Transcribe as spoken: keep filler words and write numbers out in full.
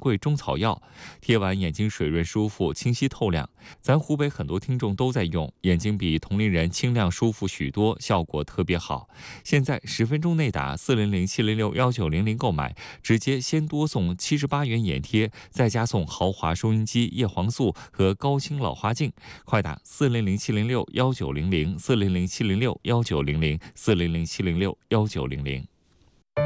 桂中草药，贴完眼睛水润舒服、清晰透亮。咱湖北很多听众都在用，眼睛比同龄人清亮舒服许多，效果特别好。现在十分钟内打四零零七零六幺九零零购买，直接先多送七十八元眼贴，再加送豪华收音机、叶黄素和高清老花镜。快打四零零七零六幺九零零四零零七零六幺九零零四零零七零六幺九零零。